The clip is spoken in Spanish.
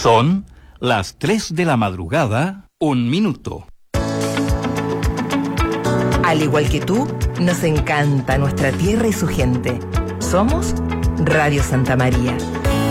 Son las 3 de la madrugada, 1 minuto. Al igual que tú, nos encanta nuestra tierra y su gente. Somos Radio Santa María.